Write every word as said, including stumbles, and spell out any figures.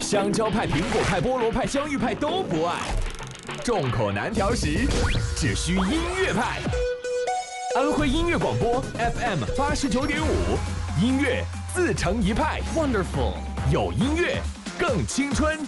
香蕉派、苹果派、菠萝派、香芋派都不爱，众口难调时，只需音乐派。安徽音乐广播 F M 八十九点五，音乐自成一派。Wonderful， 有音乐更青春。